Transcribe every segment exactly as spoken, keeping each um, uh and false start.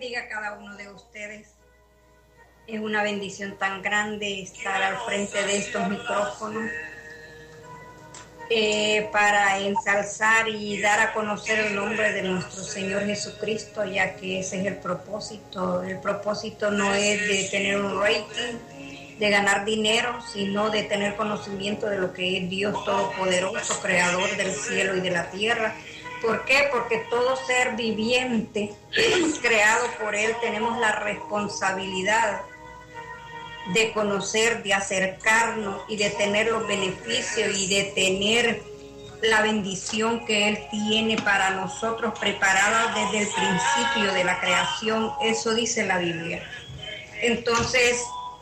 bendiga a cada uno de ustedes. Es una bendición tan grande estar al frente de estos micrófonos eh, para ensalzar y dar a conocer el nombre de nuestro Señor Jesucristo, ya que ese es el propósito. El propósito no es de tener un rating, de ganar dinero, sino de tener conocimiento de lo que es Dios Todopoderoso, Creador del cielo y de la tierra. ¿Por qué? Porque todo ser viviente creado por Él tenemos la responsabilidad de conocer, de acercarnos y de tener los beneficios y de tener la bendición que Él tiene para nosotros preparada desde el principio de la creación. Eso dice la Biblia. Entonces,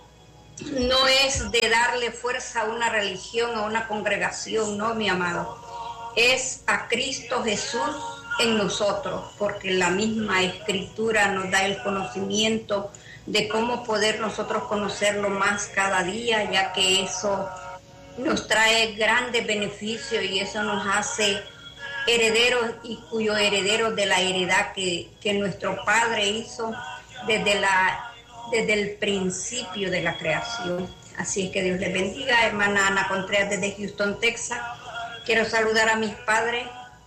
no es de darle fuerza a una religión, a una congregación, no, mi amado. Es a Cristo Jesús en nosotros, porque la misma Escritura nos da el conocimiento de cómo poder nosotros conocerlo más cada día, ya que eso nos trae grandes beneficios y eso nos hace herederos y cuyo heredero de la heredad que, que nuestro Padre hizo desde, la, desde el principio de la creación. Así es que Dios les bendiga, hermana Ana Contreras desde Houston, Texas. Quiero saludar a mis padres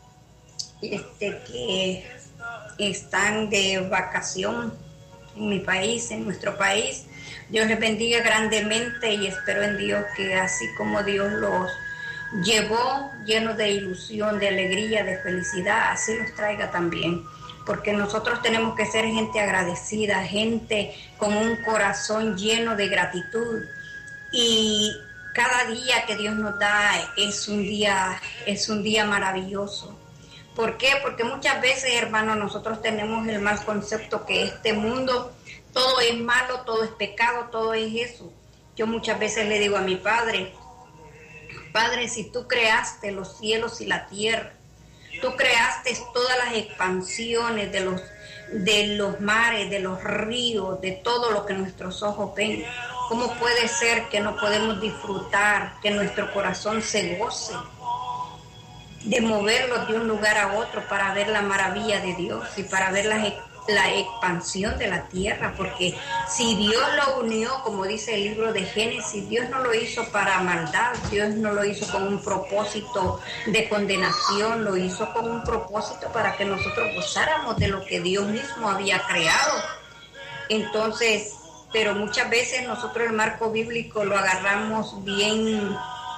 este, que están de vacación en mi país, en nuestro país. Dios les bendiga grandemente y espero en Dios que así como Dios los llevó llenos de ilusión, de alegría, de felicidad, así los traiga también. Porque nosotros tenemos que ser gente agradecida, gente con un corazón lleno de gratitud. Y cada día que Dios nos da es un día, es un día maravilloso. ¿Por qué? Porque muchas veces, hermanos, nosotros tenemos el mal concepto que este mundo, todo es malo, todo es pecado, todo es eso. Yo muchas veces le digo a mi padre, Padre, si tú creaste los cielos y la tierra, tú creaste todas las expansiones de los, de los mares, de los ríos, de todo lo que nuestros ojos ven, ¿cómo puede ser que no podemos disfrutar, que nuestro corazón se goce de moverlos de un lugar a otro para ver la maravilla de Dios y para ver la, la expansión de la tierra? Porque si Dios lo unió, como dice el libro de Génesis, Dios no lo hizo para maldad, Dios no lo hizo con un propósito de condenación, lo hizo con un propósito para que nosotros gozáramos de lo que Dios mismo había creado. Entonces, pero muchas veces nosotros el marco bíblico lo agarramos bien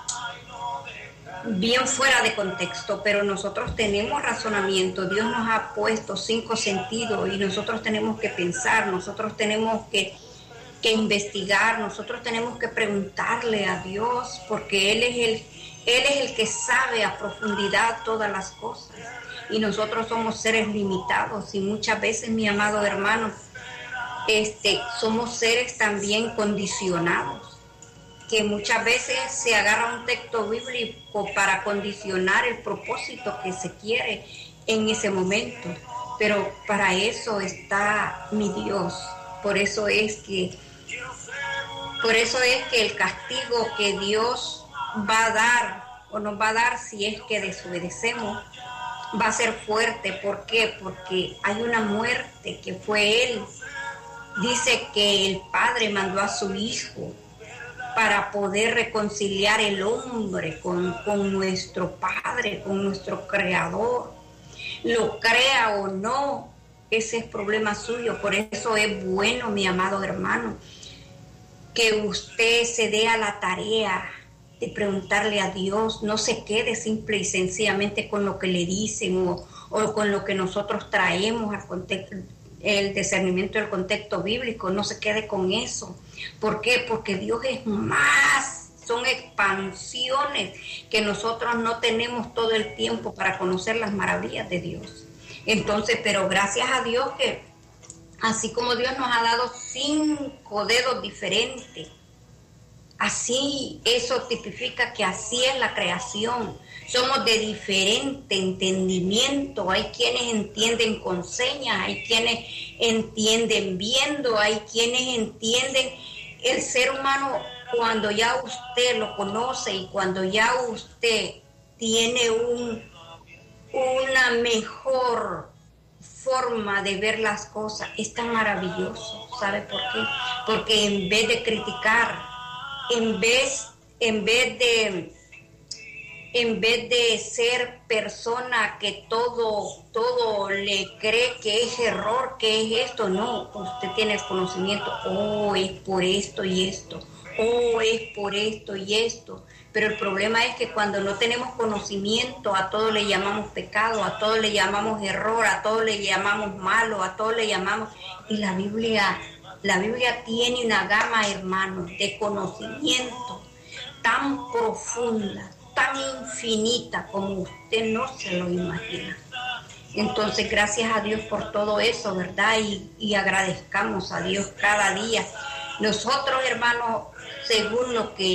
bien fuera de contexto, pero nosotros tenemos razonamiento. Dios nos ha puesto cinco sentidos y nosotros tenemos que pensar, nosotros tenemos que, que investigar, nosotros tenemos que preguntarle a Dios, porque Él es el, Él es el que sabe a profundidad todas las cosas y nosotros somos seres limitados y muchas veces, mi amado hermano, este, somos seres también condicionados, que muchas veces se agarra un texto bíblico para condicionar el propósito que se quiere en ese momento, pero para eso está mi Dios. Por eso es que por eso es que el castigo que Dios va a dar o nos va a dar si es que desobedecemos va a ser fuerte. ¿Por qué? Porque hay una muerte que fue Él. Dice que el Padre mandó a su Hijo para poder reconciliar el hombre con, con nuestro Padre, con nuestro Creador. Lo crea o no, ese es problema suyo. Por eso es bueno, mi amado hermano, que usted se dé a la tarea de preguntarle a Dios, no se quede simple y sencillamente con lo que le dicen o, o con lo que nosotros traemos al contexto, el discernimiento del contexto bíblico, no se quede con eso. ¿Por qué? Porque Dios es más, son expansiones que nosotros no tenemos todo el tiempo para conocer las maravillas de Dios. Entonces, pero gracias a Dios que así como Dios nos ha dado cinco dedos diferentes, así eso tipifica que así es la creación. Somos de diferente entendimiento. Hay quienes entienden con señas, hay quienes entienden viendo, hay quienes entienden el ser humano cuando ya usted lo conoce y cuando ya usted tiene un, una mejor forma de ver las cosas es tan maravilloso. ¿Sabe por qué? Porque en vez de criticar, en vez, en vez de, en vez de ser persona que todo, todo le cree que es error, que es esto, no, usted tiene el conocimiento, oh, es por esto y esto, oh, es por esto y esto. Pero el problema es que cuando no tenemos conocimiento, a todo le llamamos pecado, a todo le llamamos error, a todo le llamamos malo, a todo le llamamos... Y la Biblia, la Biblia tiene una gama, hermanos, de conocimiento tan profunda, tan infinita como usted no se lo imagina. Entonces, gracias a Dios por todo eso, ¿verdad? Y, y agradezcamos a Dios cada día. Nosotros, hermanos, según lo que